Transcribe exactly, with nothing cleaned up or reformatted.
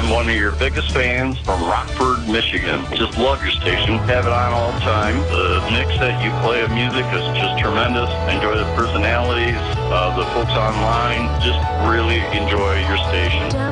I'm one of your biggest fans from Rockford, Michigan. Just love your station. Have it on all the time. The mix that you play of music is just tremendous. Enjoy the personalities, uh, the folks online. Just really enjoy your station.